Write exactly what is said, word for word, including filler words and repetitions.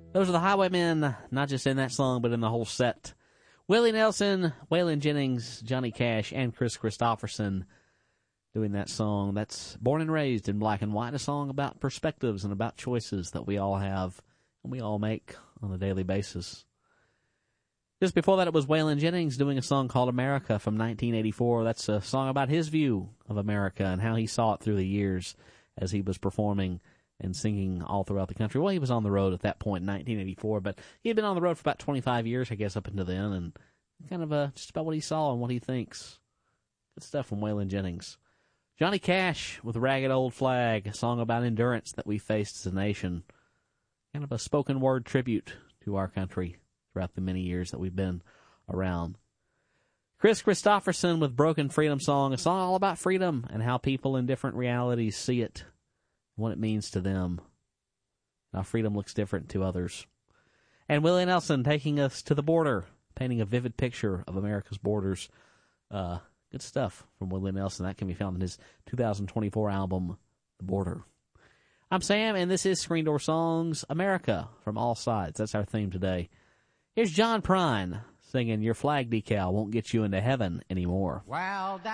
Those are the Highwaymen, not just in that song, but in the whole set. Willie Nelson, Waylon Jennings, Johnny Cash, and Chris Christopherson doing that song. That's Born and Raised in Black and White, a song about perspectives and about choices that we all have and we all make on a daily basis. Just before that, it was Waylon Jennings doing a song called America from nineteen eighty-four. That's a song about his view of America and how he saw it through the years as he was performing and singing all throughout the country. Well, he was on the road at that point in nineteen eighty-four, but he had been on the road for about twenty-five years, I guess, up until then, and kind of uh, just about what he saw and what he thinks. Good stuff from Waylon Jennings. Johnny Cash with Ragged Old Flag, a song about endurance that we faced as a nation. Kind of a spoken word tribute to our country throughout the many years that we've been around. Chris Christopherson with Broken Freedom Song, a song all about freedom and how people in different realities see it, what it means to them, how freedom looks different to others. And Willie Nelson taking us to the border, painting a vivid picture of America's borders. Uh, good stuff from Willie Nelson. That can be found in his two thousand twenty-four album, The Border. I'm Sam, and this is Screen Door Songs, America from All Sides. That's our theme today. Here's John Prine singing Your Flag Decal Won't Get You Into Heaven Anymore. Well,